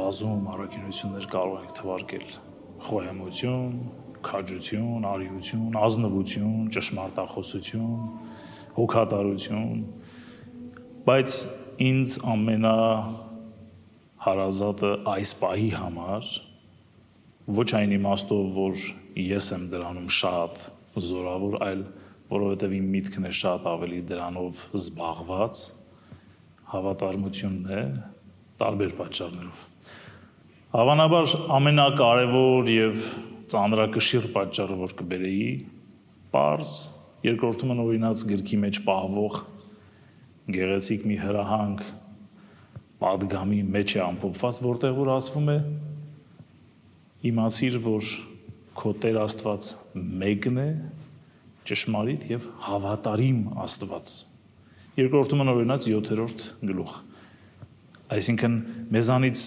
բազում առաքինություններ կարող ենք թվարկել. խոհեմություն, քաջություն, արիություն, ազնվություն, ճշմարտախոսություն, հոգատարություն, բայց ինձ ամենահարազատը այս պահի համար ոչ այն իմաստով, որ ես եմ դրանում շատ զորավոր, այլ որովհետև իմ միտքն է շատ ավելի դրանով զբաղված, հավատարմությունն է տարբեր պատճառներով։ Հավանաբար ամենակարևոր եւ ծանրակշիռ պատճառը, որ կբերեի, պարզ երկրորդումն օրինաց գրքի մեջ պահվող գեղեցիկ մի հրահանգ պատգամի մեջ է ամփոփված, որտեղ որ ասվում է իմացիր, որ քո Տեր Աստված մեկն է, ճշմարիտ եւ հավատարիմ Աստված։ Երկրորդումն օրինաց 7-րդ գլուխ։ Այսինքն մեզանից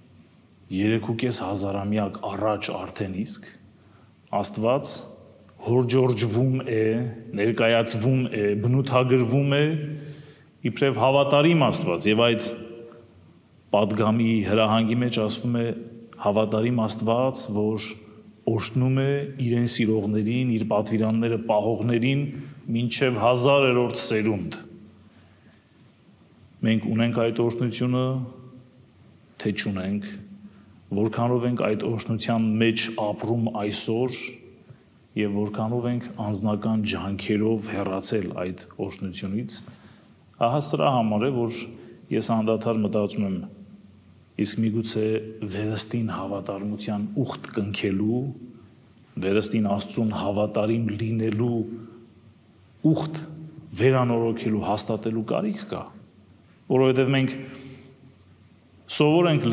3500 առաջ արդեն իսկ Աստված հորջորջվում է, ներկայացվում է, բնութագրվում է իբրև հավատարիմ Աստված եւ այդ պատգամի հրահանգի մեջ ասվում է հավատարիմ Աստված, որ օրհնում է իրեն սիրողներին, իր պատվիրանները պահողներին մինչև 1000-րդ սերունդ։ Մենք ունենք այդ օրհնությունը, թե չունենք, որքանով ենք այդ օրհնության մեջ ապրում այսօր եւ որքանով ենք անձնական ջանքերով հեռացել այդ օրհնությունից, ահա սրա համար է, որ ես անդադար մտածում եմ, իսկ միգուցե վերստին հավատարմության ուխտ կնքելու, վերստին Աստծուն հավատարիմ լինելու ուխտ վերանորոգելու, հաստատելու կարիք կա, որովհետև մենք սովոր ենք